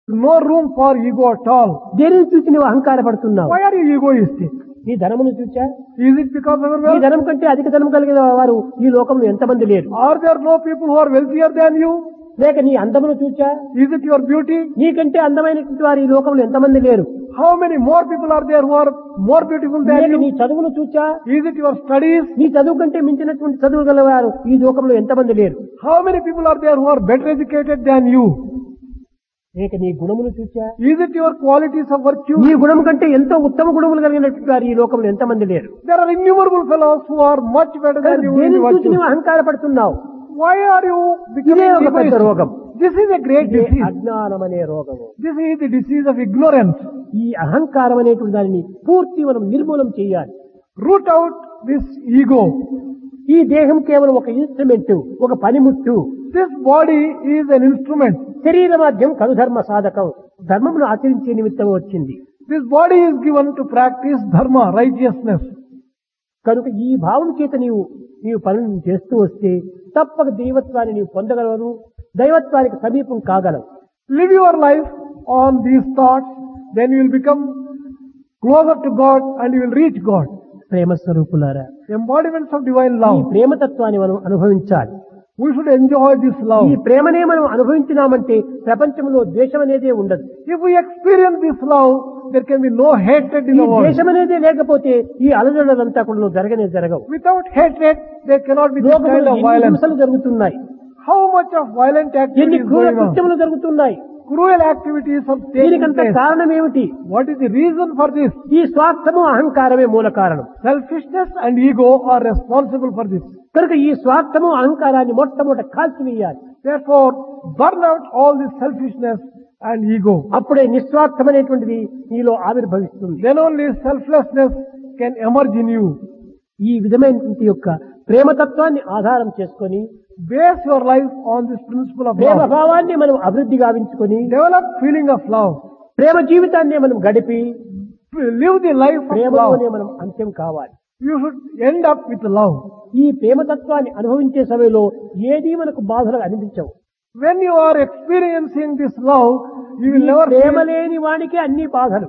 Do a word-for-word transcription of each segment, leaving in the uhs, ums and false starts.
No room for ego at all. దేనిని చూసి నువ్వు అహంకారపడుతున్నావు? Why are you egoistic? నీ ధనమును చూచా? Is it because of your ఈ wealth? ధనం కంటే అధిక ధనం కలిగిన వారు ఈ లోకంలో ఎంతమంది లేరు? Are there no people who are wealthier than you? లేక నీ అందమును చూచా? Is it your beauty? నీకంటే అందమైనటువంటి వారు ఈ లోకంలో ఎంతమంది లేరు? How many more people are there who are more beautiful than లేక నీ you? చదువును చూచా? Is it your studies? నీ చదువు కంటే మించినటువంటి చదువు గలవారు ఈ లోకంలో ఎంతమంది లేరు? How many people are there who are better educated than you? లేక నీ గుణమును చూచా? Is it your qualities of virtue? నీ గుణం కంటే ఎంతో ఉత్తమ గుణములు కలిగినటువంటి వారు ఈ లోకంలో ఎంతమంది లేరు? There are innumerable fellows who are much better than you in దేనిని చూసి virtue. నువ్వు అహంకారపడుతున్నావు? Why are you ఇదే becoming ఒక పెద్ద egoistic? రోగం. This is a great ఇదే disease. అజ్ఞానం అనే రోగము. This is the disease of ignorance. ఈ అహంకారం అనేటువంటి దానిని పూర్తి మనం నిర్మూలం చేయాలి. Root out this ego. ఈ దేహం కేవలం ఒక ఇన్స్ట్రుమెంట్, ఒక పనిముట్టు. This body is an instrument. శరీర మాధ్యం కనుధర్మ సాధకం, ధర్మమును ఆచరించే నిమిత్తం వచ్చింది. This body is given to practice dharma, righteousness. కనుక ఈ భావం చేత నీవు నీవు పనులను చేస్తూ వస్తే తప్పక దైవత్వాన్ని నీవు పొందగలవు, దైవత్వానికి సమీపం కాగలవు. Live your life on these thoughts, then you will become closer to God and you will reach God. ప్రేమ స్వరూపులారా, Embodiments of divine ఈ love. ప్రేమతత్వాన్ని మనం అనుభవించాలి. We should enjoy this love. ఈ ప్రేమనే మనం అనుభవించినామంటే ప్రపంచంలో ద్వేషం అనేదే ఉండదు. If we experience this love, there can be no hatred in ఈ the world. ద్వేషం అనేదే లేకపోతే ఈ అలజడులంతా కూడా జరగనే జరగవు. Without hatred, there cannot be this kind లోకంలో of ఎన్ని violence. హింసలు జరుగుతున్నాయి, How much of violent ఎన్ని activity is క్రూర going on? కృత్యములు జరుగుతున్నాయి. Cruel activities are taking దీనికంత place. కారణం ఏమిటి? What is the reason for this? ఈ స్వార్థము అహంకారమే మూల కారణం. Selfishness and ego are responsible for this. కనుక ఈ స్వార్థము అహంకారాన్ని మొట్టమొదట కాల్చివేయాలి. Therefore, burn out all this selfishness and ego. అప్పుడే నిస్వార్థం అనేటువంటిది నీలో ఆవిర్భవిస్తుంది. Then only selflessness can emerge in you. ఈ విధమైనటువంటి యొక్క ప్రేమతత్వాన్ని ఆధారం చేసుకొని Base your life on this principle of Prema love. భావాన్ని మనం అభివృద్ధి గావించుకొని Develop feeling of love. ప్రేమ జీవితాన్ని మనం గడిపి Live the life of ప్రేమలోనే love. మనం అంత్యం కావాలి. You should end up with love. ఈ ప్రేమతత్వాన్ని అనుభవించే సమయంలో ఏదీ మనకు బాధలు అనిపించవు. When you are experiencing this love, you ఈ will never ప్రేమ feel. లేని వాడికి అన్ని బాధలు.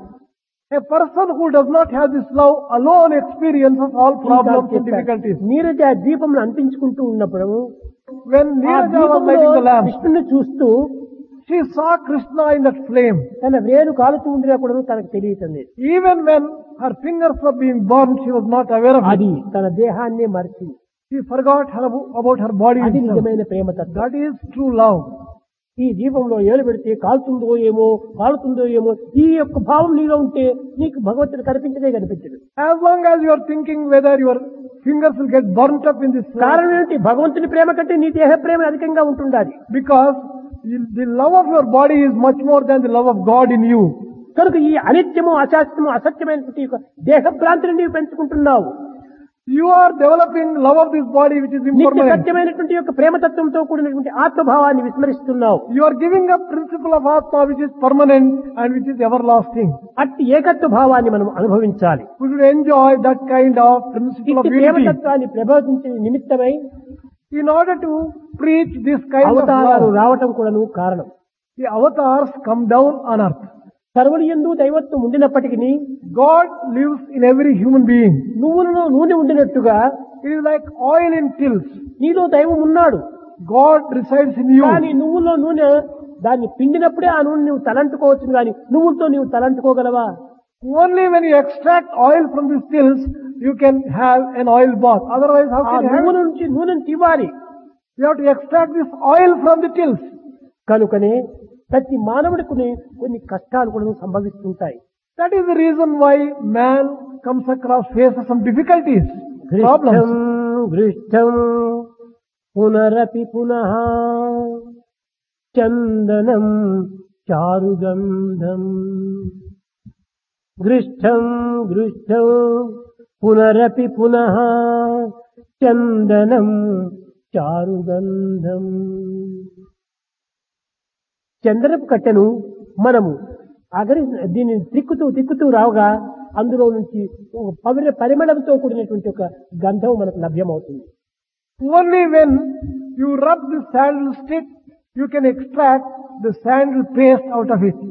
A person who does not have this love alone experiences all problems and difficulties. Neeraja దీపంను అంటించుకుంటూ ఉన్నప్పుడు When ఆ Neeraja was దీపంలో lighting the lamp, కృష్ణుని చూస్తూ she saw Krishna in that flame. తన వేరు కాలుతూ ఉండినా కూడా తనకు తెలియటండి. Even when her fingers were being burned, she was not aware of it. అది తన దేహాన్నే మరిచి, She forgot her, about her body అది itself. నిజమైన ప్రేమతత్వం. That is true love. ఈ దీపంలో ఏలు పెడితే కాలుతుందో ఏమో కాలుతుందో ఏమో ఈ యొక్క భావం నీలో ఉంటే నీకు భగవంతుడు కనిపించదే కనిపించడు. As long as you are thinking whether your fingers will get burnt up in this flame, కారణం ఏంటి? భగవంతుని ప్రేమ కంటే నీ దేహ ప్రేమ అధికంగా ఉంటుండాలి. because the love of your body is much more than the love of God in you. కనుక ఈ అనిత్యము అశాస్త్రము అసత్యమైనటువంటి యొక్క దేహ భ్రాంతిని నీవు పెంచుకుంటున్నావు. You are developing love of this body which is నిత్య impermanent. సత్యమైనటువంటి యొక్క ప్రేమతత్వంతో కూడినటువంటి ఆత్మభావాన్ని విస్మరిస్తున్నావు. You are giving up principle of Atma which is permanent and which is everlasting. అట్టి ఏకత్వ భావాన్ని మనం అనుభవించాలి. We should enjoy that kind of principle of ఇట్టి unity. ప్రేమతత్వాన్ని ప్రబోధించే నిమిత్తమై In order to preach this kind of అవతారాలు love, రావటం కూడాను కారణం. the avatars come down on earth. సర్వులు యందు దైవత్వం ఉండినప్పటికీ God lives in every human being. నువ్వులలో నూనె ఉండినట్టుగా It is like oil in tills. నీలో దైవం ఉన్నాడు. God resides in you. కానీ నువ్వులో నూనె దాన్ని పిండినప్పుడే ఆ నూనె నువ్వు తలంటుకోవచ్చు, కానీ నువ్వులతో నువ్వు తలంటుకోగలవా? Only when you extract oil from these tills, you can have an oil bath. Otherwise, how ఆ can you have నువ్వుల it? నుంచి నూనెను తీవాలి. You have to extract this oil from the tills. కనుకనే ప్రతి మానవుడికి కొన్ని కష్టాలు కూడా సంభవిస్తుంటాయి. That is the reason why man comes across, faces some difficulties, గృష్టం problems. గృష్టం పునరపి పునః చందనం చారుగంధం. గృష్టం గృష్టం పునరపి పునః చందనం చారుగంధం. చందనపు కట్టెను మనము అగరి దీన్ని తిక్కుతూ తిక్కుతూ రావుగా అందులో నుంచి ఒక పవిత్ర పరిమళంతో కూడినటువంటి ఒక గంధం మనకు లభ్యమవుతుంది. Only when you rub the sandal stick, you can extract the sandal paste out of it.